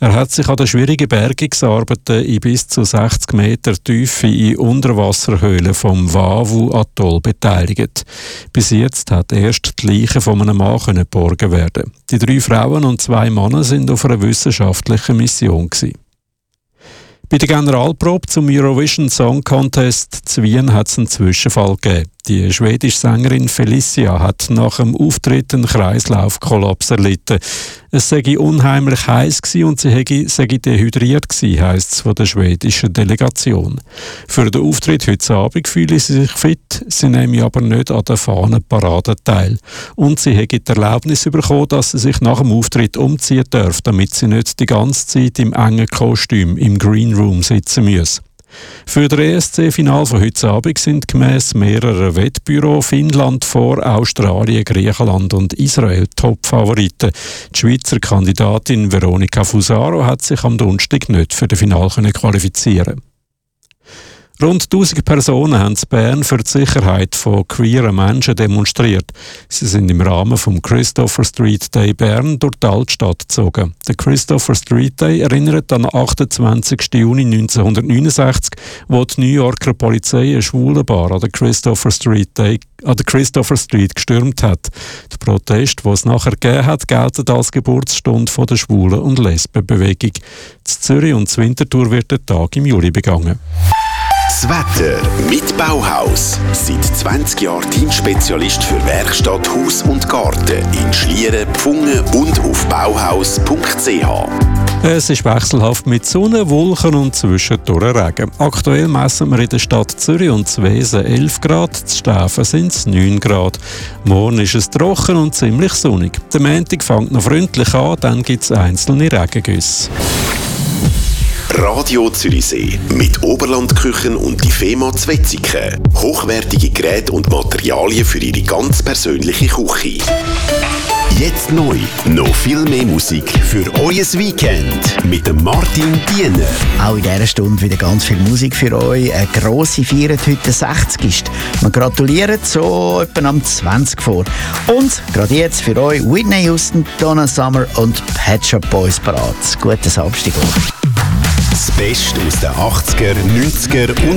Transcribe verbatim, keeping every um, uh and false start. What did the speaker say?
Er hat sich an den schwierigen Bergungsarbeiten in bis zu sechzig Meter Tiefe in Unterwasserhöhlen vom Vavu-Atoll beteiligt. Bis jetzt hat erst die Leiche von einem Mann geborgen werden. Die drei Frauen und zwei Männer sind auf einer wissenschaftlichen Mission gewesen. Bei der Generalprobe zum Eurovision Song Contest zu Wien hat es einen Zwischenfall gegeben. Die schwedische Sängerin Felicia hat nach dem Auftritt einen Kreislaufkollaps erlitten. Es sei unheimlich heiß gsi und sie hätte, sei dehydriert gsi, heisst es von der schwedischen Delegation. Für den Auftritt heute Abend fühle sie sich fit, sie nehme aber nicht an der Fahnenparade teil. Und sie hätte die Erlaubnis bekommen, dass sie sich nach dem Auftritt umziehen darf, damit sie nicht die ganze Zeit im engen Kostüm im Green Room sitzen muss. Für das E S C-Final von heute Abend sind gemäss mehrerer Wettbüros Finnland vor Australien, Griechenland und Israel Top-Favoriten. Die Schweizer Kandidatin Veronika Fusaro hat sich am Donnerstag nicht für das Finale qualifizieren. Rund tausend Personen haben in Bern für die Sicherheit von queeren Menschen demonstriert. Sie sind im Rahmen vom Christopher Street Day Bern durch die Altstadt gezogen. Der Christopher Street Day erinnert an den achtundzwanzigsten Juni neunzehnhundertneunundsechzig, wo die New Yorker Polizei eine Schwulenbar an der Christopher Street Day an der Christopher Street gestürmt hat. Der Protest, den es nachher gegeben hat, gilt als Geburtsstunde von der Schwulen- und Lesbenbewegung. In Zürich und in Winterthur wird der Tag im Juli begangen. Das Wetter mit Bauhaus. Seit zwanzig Jahren Teamspezialist für Werkstatt, Haus und Garten in Schlieren, Pfungen und auf bauhaus punkt c h. Es ist wechselhaft mit Sonne, Wolken und zwischendurch Regen. Aktuell messen wir in der Stadt Zürich und Zwesen elf Grad, in Stäfen sind es neun Grad. Morgen ist es trocken und ziemlich sonnig. Der Montag fängt noch freundlich an, dann gibt es einzelne Regengüsse. Radio Zürichsee mit Oberlandküchen und die FEMA Zwetzigen. Hochwertige Geräte und Materialien für Ihre ganz persönliche Küche. Jetzt neu, noch viel mehr Musik für euer Weekend mit dem Martin Diener. Auch in dieser Stunde wieder ganz viel Musik für euch. Eine grosse feiert heute sechzigste. Wir gratulieren so etwa am zwanzig vor. Und gerade jetzt für euch Whitney Houston, Donna Summer und Pet Shop Boys parat. Guten Samstag. Das Beste aus den achtziger, neunziger und